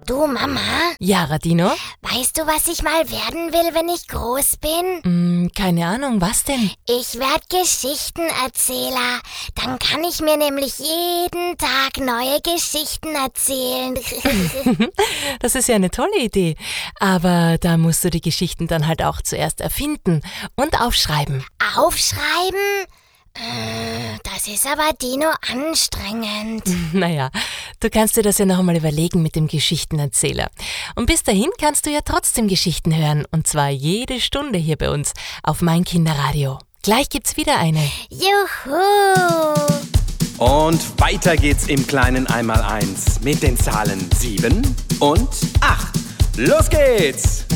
Du, Mama? Ja, Radino? Weißt du, was ich mal werden will, wenn ich groß bin? Keine Ahnung, was denn? Ich werd Geschichtenerzähler. Dann kann ich mir nämlich jeden Tag neue Geschichten erzählen. Das ist ja eine tolle Idee. Aber da musst du die Geschichten dann halt auch zuerst erfinden und aufschreiben. Aufschreiben? Das ist aber, Dino, anstrengend. Naja, du kannst dir das ja noch einmal überlegen mit dem Geschichtenerzähler. Und bis dahin kannst du ja trotzdem Geschichten hören. Und zwar jede Stunde hier bei uns auf mein Kinderradio. Gleich gibt's wieder eine. Juhu! Und weiter geht's im kleinen Einmaleins mit den Zahlen 7 und 8. Los geht's!